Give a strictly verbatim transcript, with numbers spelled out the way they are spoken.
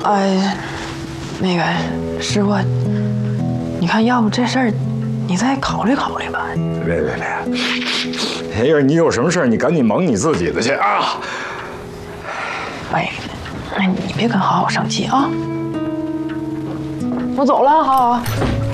哎，那个师傅，你看，要不这事儿你再考虑考虑吧。 别别别，黑儿，你有什么事儿你赶紧忙你自己的去啊。 哎，哎，你别跟好好生气啊。我走了，好好。